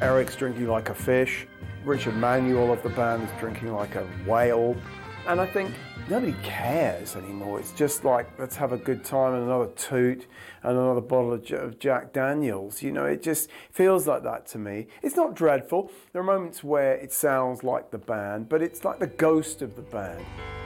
Eric's drinking like a fish. Richard Manuel of the band is drinking like a whale. And I think nobody cares anymore. It's just like, let's have a good time and another toot and another bottle of Jack Daniels. You know, it just feels like that to me. It's not dreadful. There are moments where it sounds like the band, but it's like the ghost of the band.